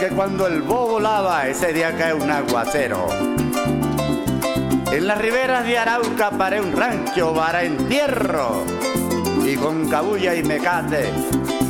que cuando el bobo lava, ese día cae un aguacero. En las riberas de Arauca paré un rancho para entierro, y con cabulla y mecate